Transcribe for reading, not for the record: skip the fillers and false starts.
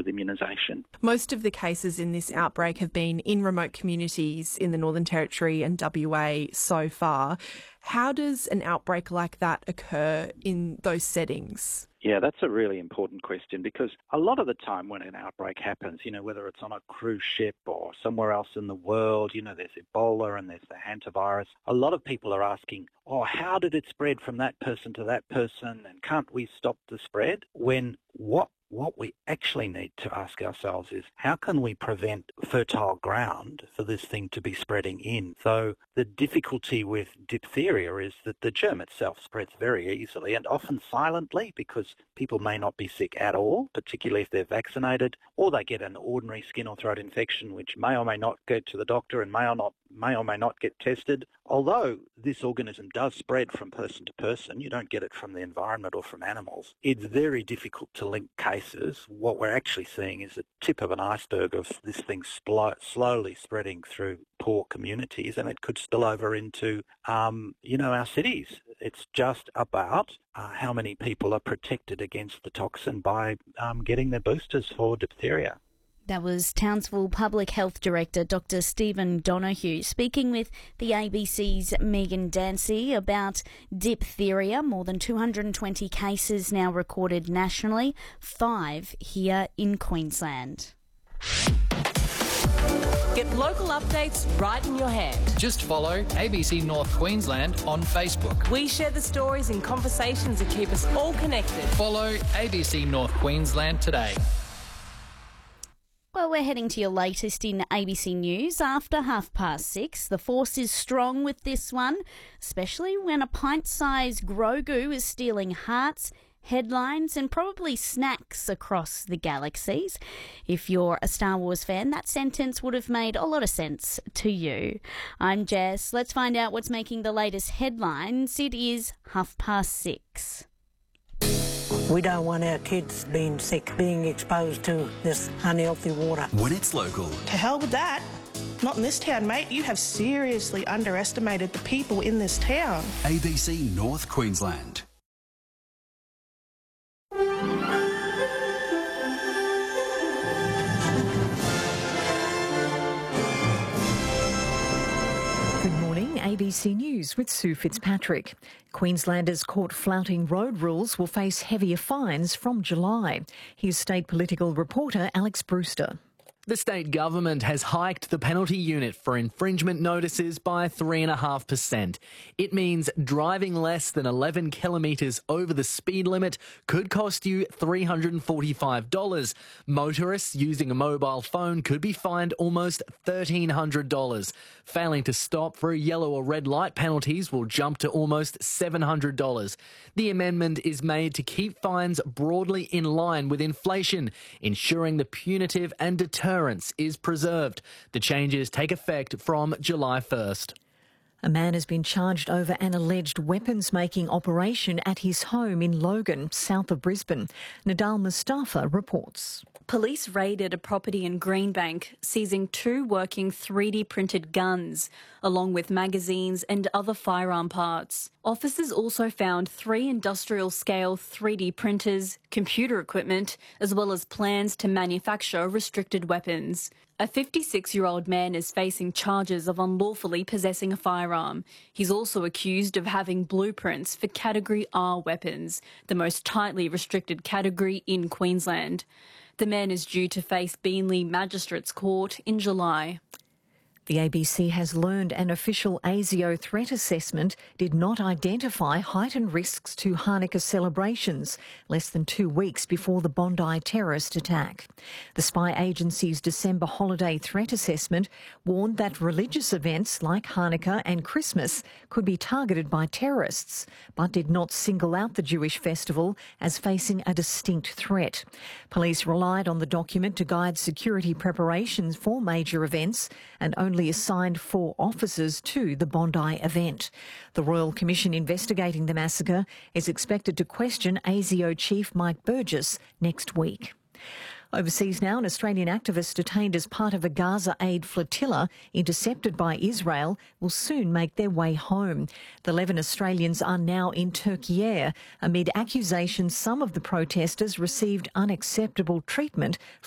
with immunisation. Most of the cases in this outbreak have been in remote communities in the Northern Territory and WA so far. How does an outbreak like that occur in those settings? Yeah, that's a really important question, because a lot of the time when an outbreak happens, whether it's on a cruise ship or somewhere else in the world, there's Ebola and there's the hantavirus, a lot of people are asking, how did it spread from that person to that person, and can't we stop the spread? When what we actually need to ask ourselves is, how can we prevent fertile ground for this thing to be spreading in? So the difficulty with diphtheria is that the germ itself spreads very easily and often silently, because people may not be sick at all, particularly if they're vaccinated, or they get an ordinary skin or throat infection which may or may not go to the doctor and may or may not get tested. Although this organism does spread from person to person, you don't get it from the environment or from animals, it's very difficult to link cases. What we're actually seeing is the tip of an iceberg of this thing slowly spreading through poor communities, and it could spill over into, our cities. It's just about how many people are protected against the toxin by getting their boosters for diphtheria. That was Townsville Public Health Director Dr. Stephen Donohue speaking with the ABC's Megan Dancy about diphtheria. More than 220 cases now recorded nationally, 5 here in Queensland. Get local updates right in your hand. Just follow ABC North Queensland on Facebook. We share the stories and conversations that keep us all connected. Follow ABC North Queensland today. Well, we're heading to your latest in ABC News after 6:30. The force is strong with this one, especially when a pint-sized Grogu is stealing hearts, headlines and probably snacks across the galaxies. If you're a Star Wars fan, that sentence would have made a lot of sense to you. I'm Jess. Let's find out what's making the latest headlines. It is 6:30. We don't want our kids being sick, being exposed to this unhealthy water. When it's local. To hell with that. Not in this town, mate. You have seriously underestimated the people in this town. ABC North Queensland. ABC News with Sue Fitzpatrick. Queenslanders caught flouting road rules will face heavier fines from July. Here's state political reporter Alex Brewster. The state government has hiked the penalty unit for infringement notices by 3.5%. It means driving less than 11 kilometres over the speed limit could cost you $345. Motorists using a mobile phone could be fined almost $1,300. Failing to stop for yellow or red light penalties will jump to almost $700. The amendment is made to keep fines broadly in line with inflation, ensuring the punitive and deterrence is preserved. The changes take effect from July 1st. A man has been charged over an alleged weapons-making operation at his home in Logan, south of Brisbane. Nadal Mustafa reports. Police raided a property in Greenbank, seizing 2 working 3D printed guns, along with magazines and other firearm parts. Officers also found 3 industrial-scale 3D printers, computer equipment, as well as plans to manufacture restricted weapons. A 56-year-old man is facing charges of unlawfully possessing a firearm. He's also accused of having blueprints for Category R weapons, the most tightly restricted category in Queensland. The man is due to face Beenleigh Magistrates Court in July. The ABC has learned an official ASIO threat assessment did not identify heightened risks to Hanukkah celebrations, less than 2 weeks before the Bondi terrorist attack. The spy agency's December holiday threat assessment warned that religious events like Hanukkah and Christmas could be targeted by terrorists, but did not single out the Jewish festival as facing a distinct threat. Police relied on the document to guide security preparations for major events and only assigned 4 officers to the Bondi event. The Royal Commission investigating the massacre is expected to question ASIO Chief Mike Burgess next week. Overseas now, an Australian activist detained as part of a Gaza aid flotilla intercepted by Israel will soon make their way home. The 11 Australians are now in Turkey amid accusations some of the protesters received unacceptable treatment